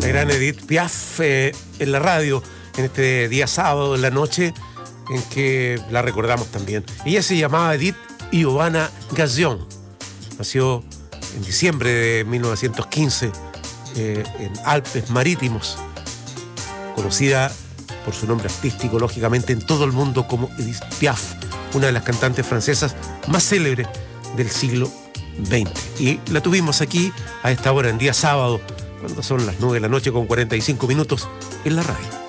La gran Edith Piaf en la radio, en este día sábado en la noche, en que la recordamos también. Ella se llamaba Edith Giovanna Gazzion. Nació en diciembre de 1915 en Alpes Marítimos, conocida por su nombre artístico, lógicamente, en todo el mundo como Edith Piaf, una de las cantantes francesas más célebres del siglo XX. Y la tuvimos aquí a esta hora, en día sábado, cuando son las 9 de la noche con 45 minutos, en la radio.